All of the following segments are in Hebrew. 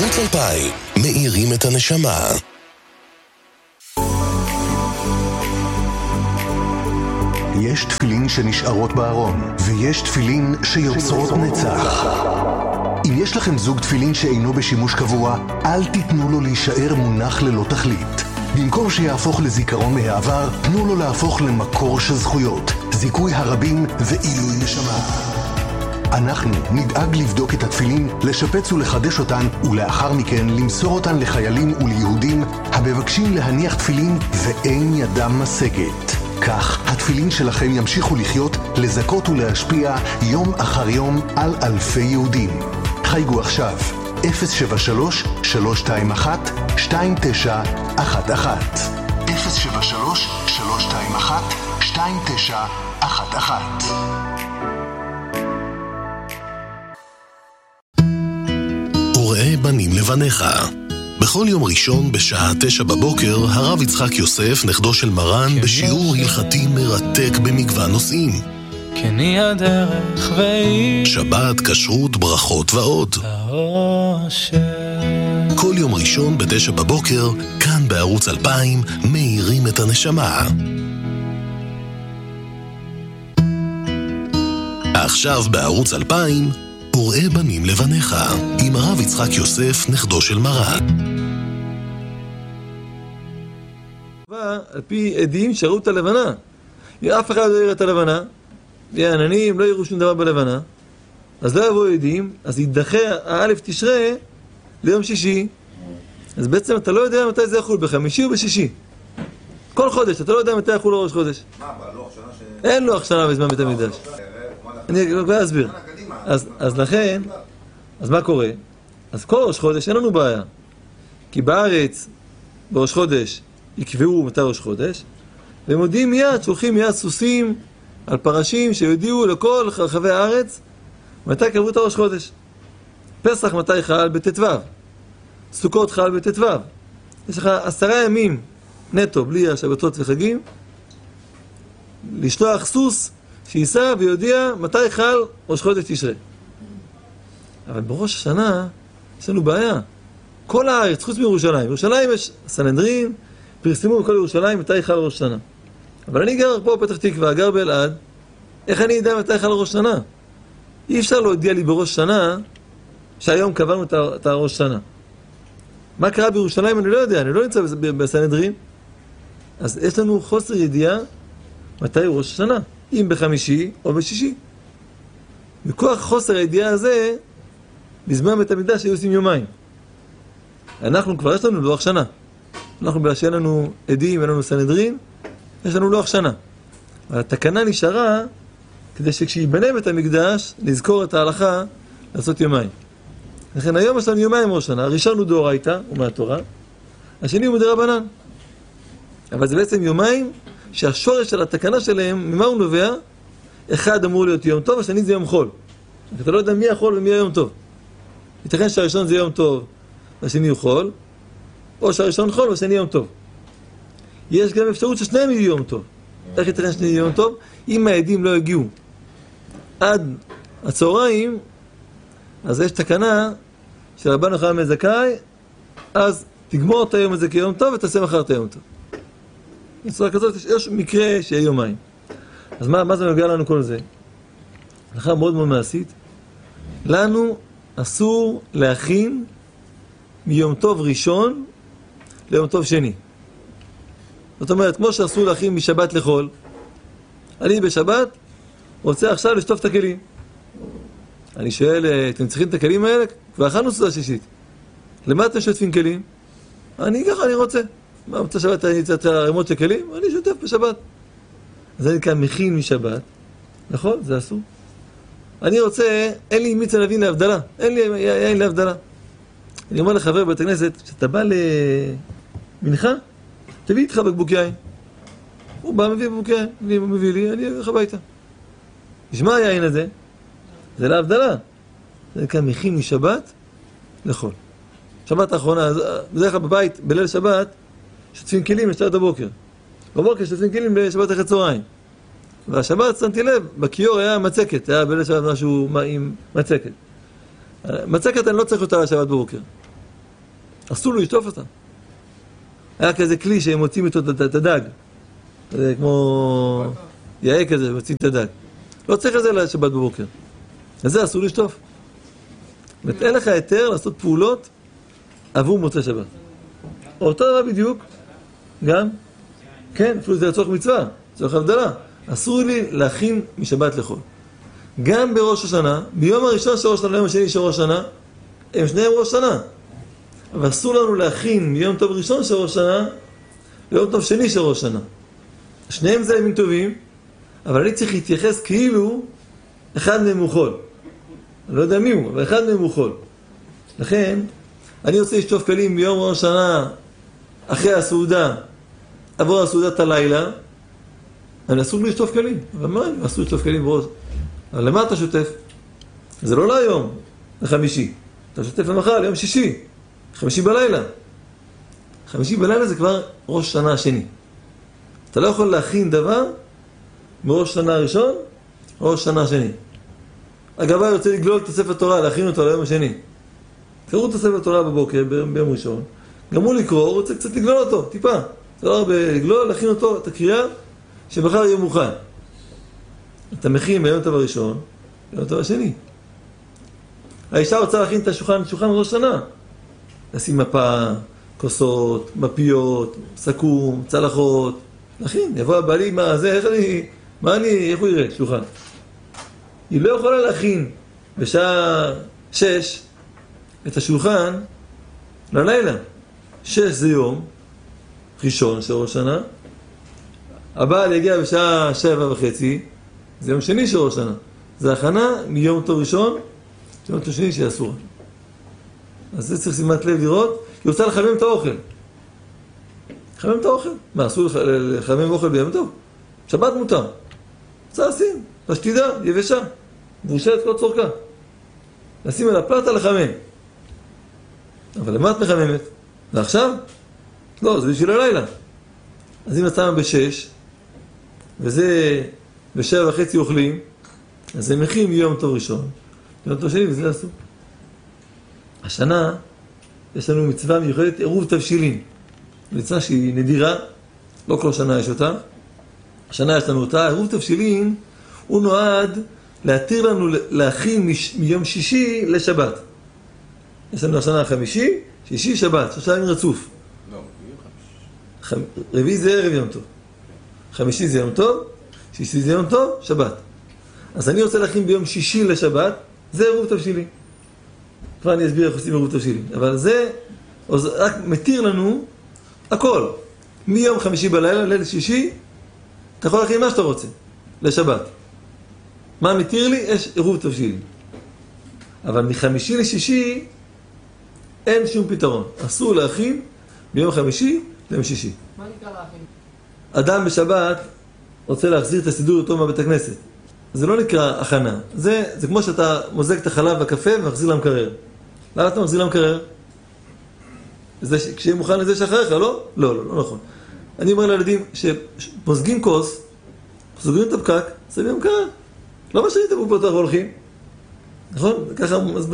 בערוץ 2000 מאירים את הנשמה. יש תפילין שנשארות בארון, ויש תפילין שיוצרות נצח. אם יש לכם זוג תפילין שאינו בשימוש קבוע, אל תיתנו לו להישאר מונח ללא תכלית. במקום שיהפוך לזיכרון מהעבר, תנו לו להפוך למקור של זכויות, זיכוי הרבים ועילוי נשמה. אנחנו נדאג לבדוק את התפילין, לשפץ ולחדש אותן, ולאחר מכן למסור אותן לחיילים וליהודים המבקשים להניח תפילין ואין ידם משגת. כך התפילין שלכם ימשיכו לחיות, לזכות ולהשפיע יום אחר יום על אלפי יהודים. חייגו עכשיו 073-321-2911 073-321-2911. וראה בנים לבניך. בכל יום ראשון בשעה 9 בבוקר הרב יצחק יוסף, נכדו של מרן, בשיעור הלכתי מרתק במגוון נושאים. כני הדרך והיא שבת, כשרות, ברכות ועוד. כל יום ראשון ב9 בבוקר, כאן בערוץ 2000, מאירים את הנשמה. עכשיו בערוץ 2000, וראה בנים לבניך, עם הרב יצחק יוסף, נכדו של מרן. על פי עדים שראו את הלבנה. אף אחד לא יראה את הלבנה, העננים לא יראו שום דבר בלבנה, אז לא יבואו עדים, אז יידחה האלף תשרה ליום שישי. אז בעצם אתה לא יודע מתי זה יחול, בחמישי או בשישי. כל חודש, אתה לא יודע מתי יחול ראש חודש. אין לוח שנה בזמן בית המקדש. אני כבר אסביר. אז לכן, אז מה קורה? אז כל ראש חודש אין לנו בעיה. כי בארץ, בראש חודש, יקבעו מתי ראש חודש, והם יודעים מיד, שולחים מיד סוסים על פרשים שיודיעו לכל רחבי הארץ מתי קבעו את הראש חודש. פסח מתי חל? בט"ו. סוכות חל בט"ו. יש לך 10 ימים נטו, בלי השבתות וחגים, לשלוח סוס שיסע ויודיע מתי חל ראש חודש תשרה. אבל בראש השנה יש לנו בעיה. כל הארץ, חוץ מירושלים. בירושלים יש סנהדרין, פרסמו בכל ירושלים מתי חל ראש שנה. אבל אני גר פה בפתח תקווה, גר באלעד, איך אני יודע מתי חל ראש שנה? אי אפשר להודיע לי בראש שנה שהיום קבענו את הראש שנה. מה קרה בירושלים אני לא יודע, אני לא נמצא בסנהדרין. אז יש לנו חוסר ידיעה מתי ראש שנה, אם בחמישי או בשישי. מכוח חוסר הידיעה הזה, בזמן בית המקדש היו עושים יומיים. אנחנו כבר יש לנו לוח שנה. אנחנו בגלל שאין לנו עדים, אין לנו סנהדרין, יש לנו לוח שנה. אבל התקנה נשארה כדי שכשיבנה בית המקדש נזכור את ההלכה לעשות יומיים. לכן היום יש לנו יומיים ראש שנה. הראשון הוא דאורייתא, הוא מהתורה, השני הוא מדרבנן. אבל זה בעצם יומיים שהשורש של התקנה שלהם, ממה הוא נובע? אחד אמור להיות יום טוב, השני זה יום חול. אתה לא יודע מי החול ומי היום טוב. ייתכן שהראשון זה יום טוב והשני הוא חול, או שהראשון חול והשני יום טוב. יש גם אפשרות ששניהם יהיו יום טוב. איך ייתכן שני יום טוב? אם העדים לא הגיעו עד הצהריים, אז יש תקנה של רבן יוחנן בן זכאי, אז תגמור את היום הזה כיום טוב ותעשה מחר את היום טוב. בצורה כזאת יש מקרה שיהיה יומיים. אז מה זה נוגע לנו כל זה? הלכה מאוד מאוד מעשית. לנו אסור להכין מיום טוב ראשון ליום טוב שני. זאת אומרת, כמו שאסור להכין משבת לחול, אני בשבת רוצה עכשיו לשטוף את הכלים. אני שואל, אתם צריכים את הכלים האלה? כבר אכלנו סעודה שישית. למה אתם שוטפים כלים? אני ככה, אני רוצה. מה, רוצה שבת אני צריך הרמות של כלים? אני שוטף בשבת. אז אני כאן מכין משבת. נכון? זה אסור. אני רוצה, אין לי מיץ ענבים להבדלה. אין לי יין להבדלה. אני אומר לחבר בית הכנסת, כשאתה בא למנחה, תביא איתך בקבוק יין. הוא בא, מביא בקבוק יין, מביא לי, אני אביא לך הביתה. נשמע היין הזה? זה להבדלה. זה כאן מכין משבת לחול. שבת האחרונה, בדרך כלל בבית, בליל שבת, שוטפים כלים בשעת הבוקר. בבוקר שוטפים כלים בשבת אחרי צהריים. והשבת, שמתי לב, בכיור היה מצקת, היה בליל שבת משהו עם מצקת. מצקת אני לא צריך אותה לשבת בבוקר. אסור לו לשטוף אותה. היה כזה כלי שהם מוצאים איתו את הדג. זה כמו יאה כזה, מוצאים את הדג. לא צריך את זה לשבת בבוקר. אז זה אסור לשטוף. אין לך היתר לעשות פעולות עבור מוצאי שבת. אותו דבר בדיוק, גם, כן, אפילו זה לצורך מצווה, לצורך הבדלה. אסור לי להכין משבת לחול. גם בראש השנה, ביום הראשון של ראש השנה, ביום השני של ראש השנה, הם שניהם ראש השנה. אבל אסור לנו להכין מיום טוב ראשון של ראש השנה, ליום טוב שני של ראש השנה. שניהם זה ימים טובים, אבל אני צריך להתייחס כאילו אחד מהם הוא חול. אני לא יודע מי הוא, אבל אחד מהם הוא חול. לכן, אני רוצה לשטוף כלים ביום ראש השנה, אחרי הסעודה, עבור הסעודת הלילה, אני אסור לי לשטוף כלים. אבל מה, אני אסור לשטוף כלים בראש? אבל למה אתה שוטף? זה לא להיום, לחמישי. אתה שוטף למחר, ליום שישי. חמישי בלילה. חמישי בלילה זה כבר ראש שנה השני. אתה לא יכול להכין דבר מראש שנה הראשון, ראש שנה השני. הגבאי רוצה לגלול את הספר תורה, להכין אותו ליום השני. קראו את הספר תורה בבוקר, ביום ראשון. גמרו לקרוא, הוא רוצה קצת לגלול אותו, טיפה. זה לא הרבה לגלול, להכין אותו, את הקריאה, שמחר יהיה מוכן. אתה מכין ביום טוב הראשון, ביום טוב השני. האישה רוצה להכין את השולחן ראש שנה. לשים מפה, כוסות, מפיות, סכו"ם, צלחות. להכין, יבוא הבעלי, מה זה, איך הוא יראה, שולחן? היא לא יכולה להכין בשעה 6 את השולחן ללילה. 6 זה יום ראשון של ראש שנה. הבעל יגיע בשעה 7:30, זה יום שני של ראש שנה. זה הכנה מיום טוב ראשון, יום טוב שני שאסור. אז זה צריך שימת לב לראות, היא רוצה לחמם את האוכל. לחמם את האוכל? מה, אסור לחמם אוכל ביום טוב? שבת מותר. רוצה לשים, פשטידה, יבשה, מבושלת כל צורכה. לשים על הפלטה לחמם. אבל למה את מחממת? ועכשיו? לא, זה בשביל הלילה. אז אם את שמה ב6, וזה ב7:30 אוכלים, אז זה מכין יום טוב ראשון, יום טוב שני, וזה אסור. השנה יש לנו מצווה מיוחדת, עירוב תבשילין. מצווה שהיא נדירה, לא כל שנה יש אותה. השנה יש לנו אותה, עירוב תבשילין, הוא נועד להתיר לנו להכין מיום שישי לשבת. יש לנו השנה חמישי, שישי, שבת, 3 ימים רצוף. לא, יום רביעי זה ערב יום טוב. חמישי זה יום טוב, שישי זה יום טוב, שבת. אז אני רוצה להכין ביום שישי לשבת, זה עירוב תבשילין. כבר אני אסביר איך עושים עירוב תבשילין. אבל זה רק מתיר לנו הכל. מיום חמישי בלילה, ליל שישי, אתה יכול להכין מה שאתה רוצה, לשבת. מה מתיר לי? יש עירוב תבשילין. אבל מחמישי לשישי, אין שום פתרון. אסור להכין ביום חמישי ליום שישי. מה נקרא להכין? אדם בשבת רוצה להחזיר את הסידור אותו מהבית הכנסת. זה לא נקרא הכנה. זה כמו שאתה מוזג את החלב בקפה ומחזיר למקרר. למה אתה מחזיר למקרר? כשיהיה מוכן לזה שאחריך, לא? לא נכון. אני אומר לילדים שמוזגים כוס, סוגרים את הפקק, שמים למקרר. לא משאירים את הבובות הולכים. נכון? ככה,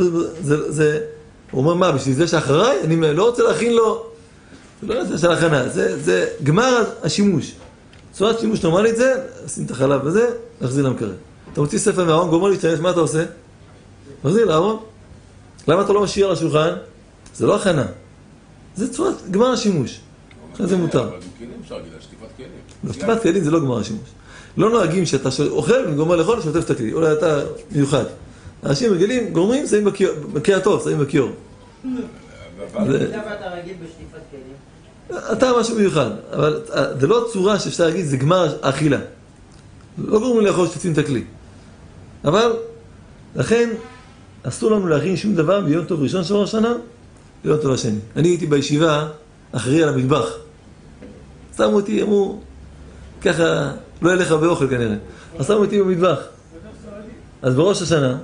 הוא אומר, מה, בשביל זה שאחריי? אני לא רוצה להכין לו. זה לא נושא של הכנה, זה גמר השימוש. צורת שימוש נורמלית זה, לשים את החלב וזה, להחזיר למקרר. אתה מוציא ספר מהארון, גומר להשתמש, מה אתה עושה? מחזיר לארון. למה אתה לא משאיר על השולחן? זה לא הכנה. זה צורת גמר השימוש. זה מותר. אבל כלים אפשר להגיד, שטיפת כלים. שטיפת כלים זה לא גמר השימוש. לא נוהגים שאתה אוכל וגומר לאכול, שוטף את הכלי. אולי אתה מיוחד. אנשים רגילים, גומרים, שמים בקיע טוב, שמים בקיור. למה אתה רגיל בשטיפת כלים? אתה משהו מיוחד, אבל זה לא צורה שאפשר להגיד, זה גמר האכילה. לא גורמים לאכול שתופסים את הכלי. אבל, לכן, אסור לנו להכין שום דבר ביום טוב ראשון של ראש השנה, ביום טוב השני. אני הייתי בישיבה, אחרי על המטבח. שמו אותי, אמרו, ככה, לא ילך הרבה אוכל כנראה. אז שמו אותי במטבח. אז בראש השנה,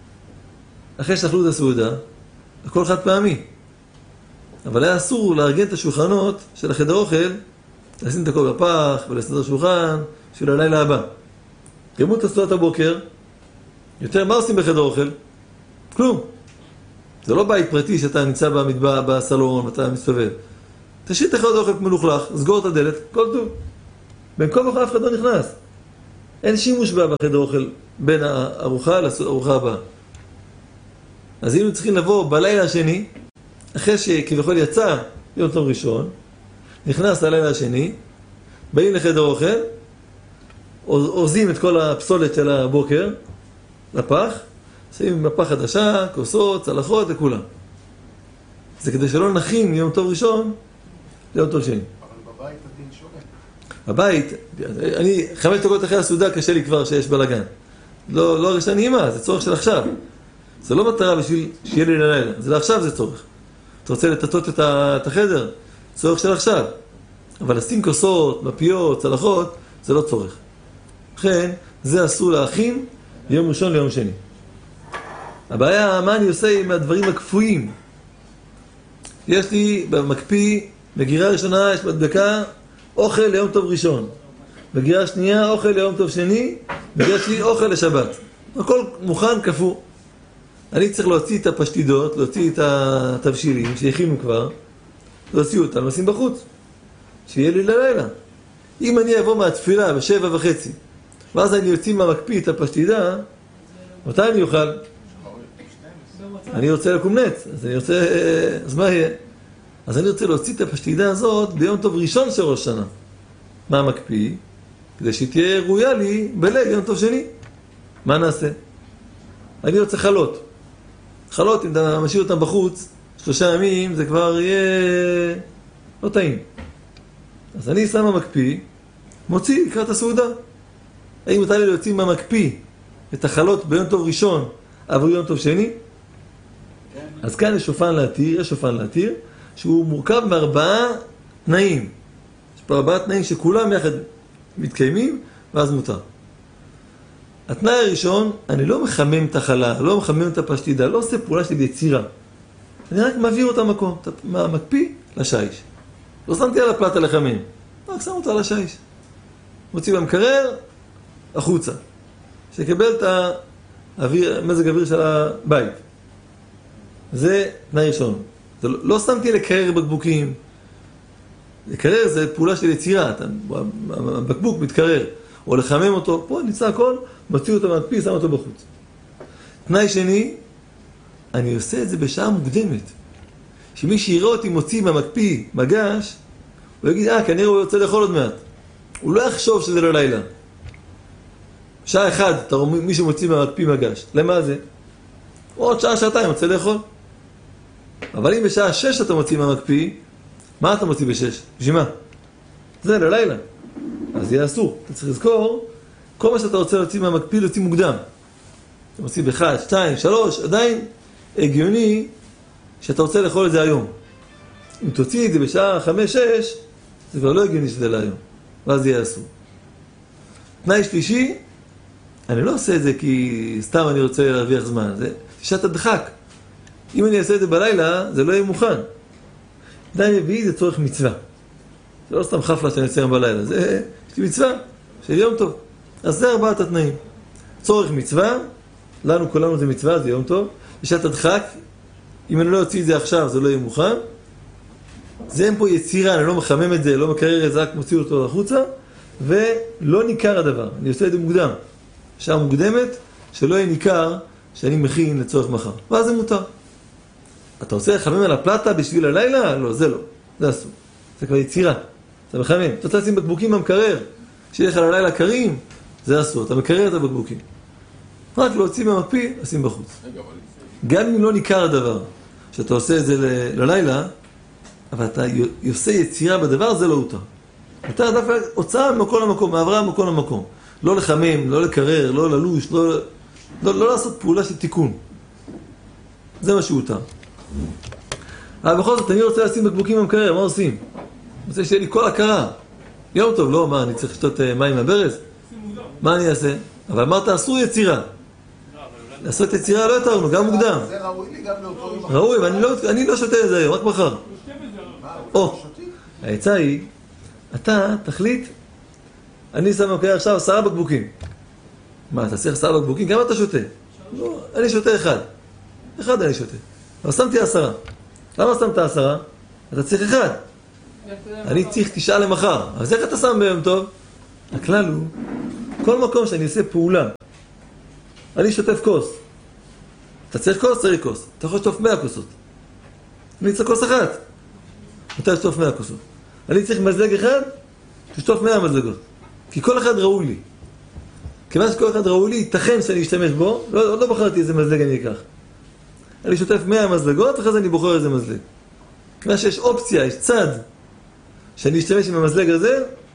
אחרי שאכלו את הסעודה, הכל חד פעמי. אבל היה אסור לארגן את השולחנות של החדר אוכל, לשים את הכל בפח ולסדר שולחן של הלילה הבא. גמרו את הסעודת הבוקר, יותר מה עושים בחדר אוכל? כלום. זה לא בית פרטי שאתה נמצא בסלון ואתה מסתובב. תשאיר את החדר אוכל מלוכלך, סגור את הדלת, כל טוב. בין כה וכה אף אחד לא נכנס. אין שימוש בחדר אוכל בין הארוחה לארוחה הבאה. אז היינו צריכים לבוא בלילה השני, אחרי שכביכול יצא יום טוב ראשון, נכנס ללילה השני, באים לחדר אוכל, אורזים את כל הפסולת של הבוקר לפח, שמים מפה חדשה, כוסות, צלחות לכולם. זה כדי שלא נכין מיום טוב ראשון ליום טוב שני. אבל בבית הדין שונה. בבית, אני 5 דקות אחרי הסעודה קשה לי כבר שיש בלגן. לא הרגשה נעימה, זה צורך של עכשיו. זה לא מטרה בשביל שיהיה לי ללילה, זה לעכשיו זה צורך. אתה רוצה לטטות את החדר, צורך של עכשיו. אבל לשים כוסות, מפיות, צלחות, זה לא צורך. לכן, זה אסור להכין יום ראשון ליום שני. הבעיה, מה אני עושה עם הדברים הקפואים? יש לי במקפיא, בגירה ראשונה יש מדבקה, אוכל ליום טוב ראשון. בגירה שנייה, אוכל ליום טוב שני, ויש לי אוכל לשבת. הכל מוכן, קפוא. אני צריך להוציא את הפשטידות, להוציא את התבשילים שהכינו כבר, להוציא אותם, לשים בחוץ. שיהיה לי ללילה. אם אני אבוא מהתפילה ב7:30, ואז אני יוציא מהמקפיא את הפשטידה, מתי אני אוכל? אני רוצה לקום נץ, אז מה יהיה? אז אני רוצה להוציא את הפשטידה הזאת ביום טוב ראשון של ראש שנה. מה המקפיא? כדי שהיא תהיה ראויה לי בליל יום טוב שני. מה נעשה? אני רוצה חלות. חלות, אם אתה משאיר אותם בחוץ, 3 ימים, זה כבר יהיה לא טעים. אז אני שם המקפיא, מוציא לקראת הסעודה. האם מותר לי להוציא מהמקפיא את החלות ביום טוב ראשון עבור יום טוב שני? אז כאן יש שופן להתיר, שהוא מורכב מ4 תנאים. יש פה 4 תנאים שכולם יחד מתקיימים, ואז מותר. התנאי הראשון, אני לא מחמם את החלה, לא מחמם את הפשטידה, לא עושה פעולה של יצירה. אני רק מעביר אותה מקום, מהמקפיא לשיש. לא שמתי על הפלטה לחמם, רק שם אותה על השיש. מוציא במקרר, החוצה. שיקבל את מזג האוויר של הבית. זה תנאי ראשון. לא שמתי לקרר בקבוקים. לקרר זה פעולה של יצירה, הבקבוק מתקרר. או לחמם אותו, פה נמצא הכל, מוציא אותו מהמקפיא, שם אותו בחוץ. תנאי שני, אני עושה את זה בשעה מוקדמת. שמי שיראה אותי מוציא מהמקפיא מגש, הוא יגיד, כנראה הוא יוצא לאכול עוד מעט. הוא לא יחשוב שזה לא לילה. שעה 1, מי שמוציא מהמקפיא מגש. למה זה? עוד שעה, שעתיים, יוצא לאכול. אבל אם בשעה 6 אתה מוציא מהמקפיא, מה אתה מוציא ב6? בשביל מה? זה ללילה. אז יהיה אסור. אתה צריך לזכור, כל מה שאתה רוצה להוציא מהמקפיא, להוציא מוקדם. אתה מוציא ב1, 2, 3, עדיין הגיוני שאתה רוצה לאכול את זה היום. אם תוציא את זה בשעה 5, 6, זה כבר לא הגיוני שזה להיום. ואז יהיה אסור. תנאי שלישי, אני לא עושה את זה כי סתם אני רוצה להרוויח זמן. זה תשעת הדחק. אם אני אעשה את זה בלילה, זה לא יהיה מוכן. תנאי רביעי זה צורך מצווה. זה לא סתם חפלה שאני יוצא היום בלילה. זה יש לי מצווה של יום טוב. אז זה 4 התנאים. צורך מצווה, לנו כולנו זה מצווה, זה יום טוב. תשעת הדחק, אם אני לא אוציא את זה עכשיו, זה לא יהיה מוכן. זה אין פה יצירה, אני לא מחמם את זה, לא מקרר את זה, רק מוציא אותו החוצה. ולא ניכר הדבר. אני עושה את זה מוקדם. שעה מוקדמת, שלא יהיה ניכר שאני מכין לצורך מחר. ואז זה מותר. אתה רוצה לחמם על הפלטה בשביל הלילה? לא, זה לא. זה אסור. זה כבר יצירה. אתה מחמם. אתה רוצה לשים בקבוקים במקרר, שיהיה לך ללילה קרים, זה אסור. אתה מקרר את הבקבוקים. רק להוציא מהמקפיא, לשים בחוץ. גם אם לא ניכר הדבר, שאתה עושה את זה ללילה, אבל אתה עושה יצירה בדבר, זה לא הותר. אתה דווקא הוצאה ממקום למקום, מעברה ממקום למקום. לא לחמם, לא לקרר, לא ללוש, לא לעשות פעולה של תיקון. זה מה שהותר. אבל בכל זאת, אני רוצה לשים בקבוקים במקרר, מה עושים? אני רוצה שיהיה לי כל הכרה. יום טוב, לא, מה, אני צריך לשתות מים מהברז? מה אני אעשה? אבל אמרת, אסור יצירה. לעשות יצירה לא יתרנו, גם מוקדם. זה ראוי לי גם לאותו יום. ראוי, ואני לא שותה את זה היום, רק מחר. העצה היא, אתה תחליט, אני שם במקרר עכשיו 10 בקבוקים. מה, אתה צריך 10 בקבוקים? כמה אתה שותה? לא, אני שותה 1. 1 אני שותה. אבל שמתי 10. למה שמת 10? אתה צריך 1. אני צריך 9 למחר. אז איך אתה שם ביום טוב? הכלל הוא, כל מקום שאני עושה פעולה, אני שוטף כוס. אתה צריך כוס? צריך כוס. אתה יכול לשטוף 100 כוסות. אני צריך כוס אחת. אתה לשטוף 100 כוסות. אני צריך מזלג אחד, תשטוף 100 מזלגות. כי כל אחד ראוי לי. כיוון שכל אחד ראוי לי, ייתכן שאני אשתמש בו, עוד לא בחרתי איזה מזלג אני אקח. אני שוטף 100 מזלגות, ואחרי זה אני בוחר איזה מזלג. כיוון שיש אופציה, יש צד, שאני אשתמש עם המזלג הזה,